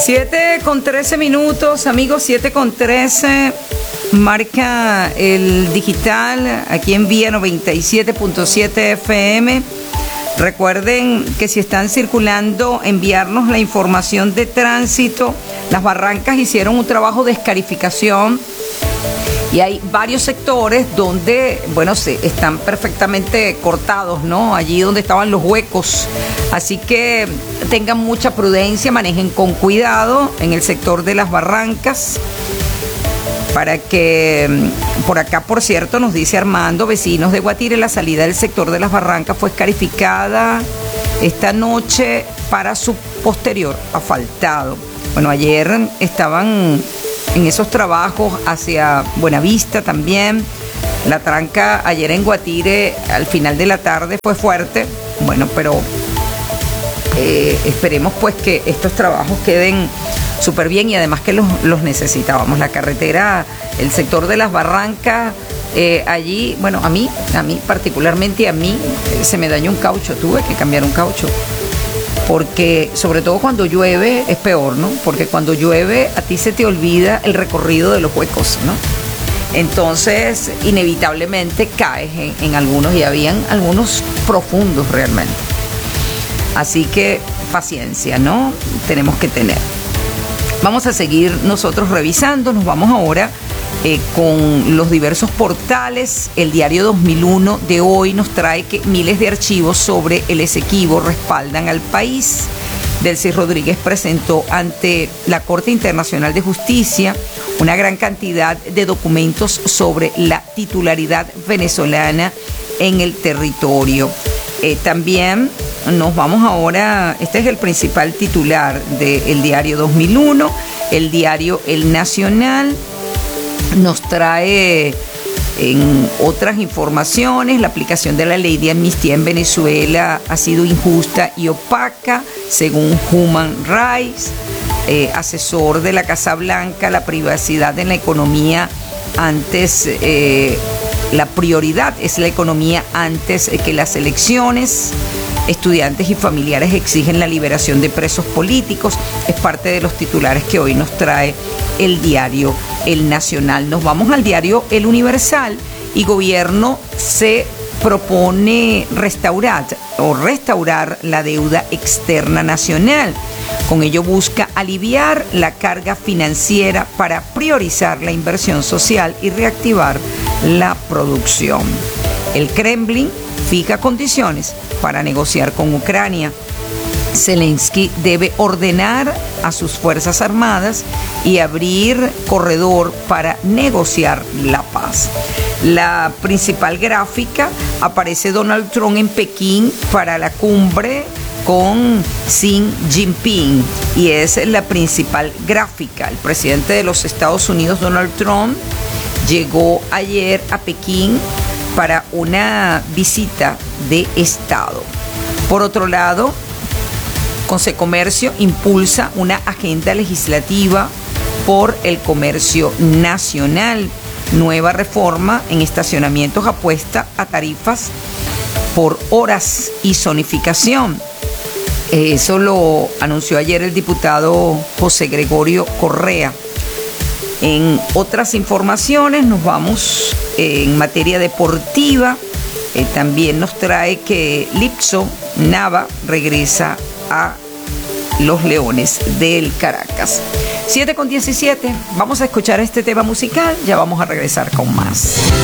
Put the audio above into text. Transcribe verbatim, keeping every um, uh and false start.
siete con trece minutos, amigos, siete con trece. Marca el digital aquí en Vía noventa y siete punto siete F M. Recuerden que si están circulando, enviarnos la información de tránsito. Las Barrancas hicieron un trabajo de escarificación y hay varios sectores donde, bueno, se están perfectamente cortados, ¿no? Allí donde estaban los huecos. Así que tengan mucha prudencia, manejen con cuidado en el sector de Las Barrancas. Para que, por acá, por cierto, nos dice Armando, vecinos de Guatire, la salida del sector de Las Barrancas fue escarificada esta noche para su posterior asfaltado. Bueno, ayer estaban en esos trabajos hacia Buenavista también. La tranca ayer en Guatire al final de la tarde fue fuerte. Bueno, pero eh, esperemos pues que estos trabajos queden súper bien y además que los, los necesitábamos. La carretera, el sector de Las Barrancas, eh, allí, bueno, a mí, a mí particularmente a mí, eh, se me dañó un caucho, tuve que cambiar un caucho. Porque sobre todo cuando llueve es peor, ¿no? Porque cuando llueve a ti se te olvida el recorrido de los huecos, ¿no? Entonces, inevitablemente caes en, en algunos, y habían algunos profundos realmente. Así que paciencia, ¿no? Tenemos que tener. Vamos a seguir nosotros revisando, nos vamos ahora eh, con los diversos portales. El diario dos mil uno de hoy nos trae que miles de archivos sobre el Esequibo respaldan al país. Delcy Rodríguez presentó ante la Corte Internacional de Justicia una gran cantidad de documentos sobre la titularidad venezolana en el territorio. Eh, también nos vamos ahora, este es el principal titular del diario dos mil uno, el diario El Nacional nos trae en otras informaciones: la aplicación de la ley de amnistía en Venezuela ha sido injusta y opaca, según Human Rights. Eh, asesor de la Casa Blanca, la privacidad en la economía antes, eh, la prioridad es la economía antes que las elecciones. Estudiantes y familiares exigen la liberación de presos políticos. Es parte de los titulares que hoy nos trae el diario El Nacional. Nos vamos al diario El Universal y gobierno se propone restaurar o restaurar la deuda externa nacional. Con ello busca aliviar la carga financiera para priorizar la inversión social y reactivar la producción. El Kremlin fija condiciones para negociar con Ucrania. Zelensky debe ordenar a sus fuerzas armadas y abrir corredor para negociar la paz. La principal gráfica aparece Donald Trump en Pekín para la cumbre con Xi Jinping y es la principal gráfica. El presidente de los Estados Unidos, Donald Trump, llegó ayer a Pekín para una visita de Estado. Por otro lado, Consecomercio impulsa una agenda legislativa por el comercio nacional. Nueva reforma en estacionamientos apuesta a tarifas por horas y zonificación. Eso lo anunció ayer el diputado José Gregorio Correa. En otras informaciones nos vamos eh, en materia deportiva. Eh, también nos trae que Lipso Nava regresa a los Leones del Caracas. siete con diecisiete. Vamos a escuchar este tema musical. Ya vamos a regresar con más.